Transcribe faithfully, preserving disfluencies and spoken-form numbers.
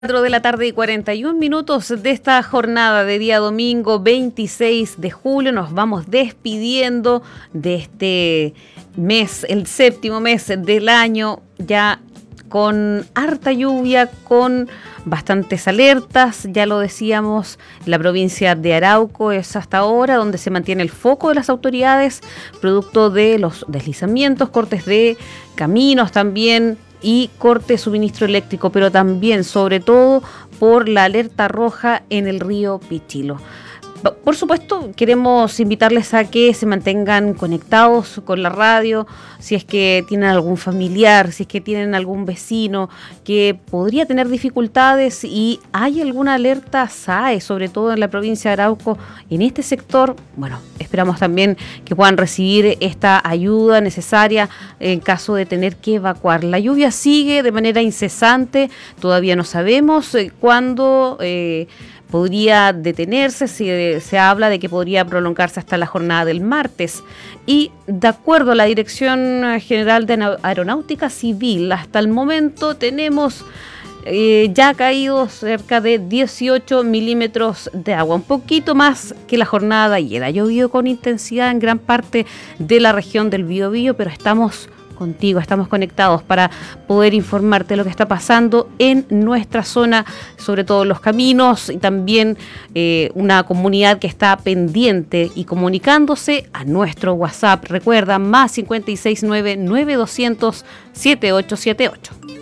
cuatro de la tarde y cuarenta y un minutos de esta jornada de día domingo veintiséis de julio. Nos vamos despidiendo de este mes, el séptimo mes del año, ya con harta lluvia, con bastantes alertas. Ya lo decíamos, la provincia de Arauco es hasta ahora donde se mantiene el foco de las autoridades, producto de los deslizamientos, cortes de caminos también, y corte de suministro eléctrico, pero también, sobre todo, por la alerta roja en el río Pichilo. Por supuesto, queremos invitarles a que se mantengan conectados con la radio, si es que tienen algún familiar, si es que tienen algún vecino que podría tener dificultades y hay alguna alerta S A E, sobre todo en la provincia de Arauco, en este sector. Bueno, esperamos también que puedan recibir esta ayuda necesaria en caso de tener que evacuar. La lluvia sigue de manera incesante, todavía no sabemos eh, cuándo Eh, podría detenerse, se, se habla de que podría prolongarse hasta la jornada del martes. Y de acuerdo a la Dirección General de Aeronáutica Civil, hasta el momento tenemos eh, ya caído cerca de dieciocho milímetros de agua, un poquito más que la jornada de ayer. Ha llovido con intensidad en gran parte de la región del Biobío, pero estamos contigo, estamos conectados para poder informarte de lo que está pasando en nuestra zona, sobre todo los caminos, y también eh, una comunidad que está pendiente y comunicándose a nuestro WhatsApp. Recuerda, más cinco seis nueve, nueve dos cero cero, siete ocho siete ocho.